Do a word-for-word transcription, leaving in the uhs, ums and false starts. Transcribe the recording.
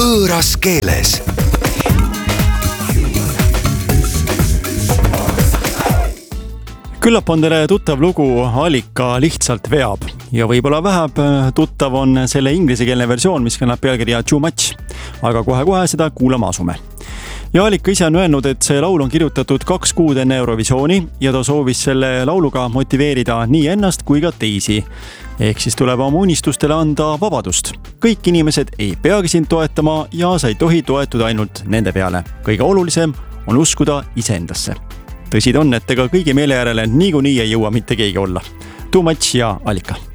võõras keeles. Küllap on teile tuttav lugu Allika lihtsalt veab ja võib-olla väheb tuttav on selle inglisekeelne versioon, mis kannab pealkirja Too Much, aga kohe-kohe seda kuulama asume. Ja Allika ise on öelnud, et see laul on kirjutatud kaks kuud enne Eurovisiooni ja ta soovis selle lauluga motiveerida nii ennast kui ka teisi. Ehk siis tuleb oma unistustele anda vabadust. Kõik inimesed ei peagi sind toetama ja sa ei tohi toetuda ainult nende peale. Kõige olulisem on uskuda iseendasse. Tõsi on, et ega kõigi meele järele niikuinii ei jõua mitte keegi olla. Too Much ja Allika.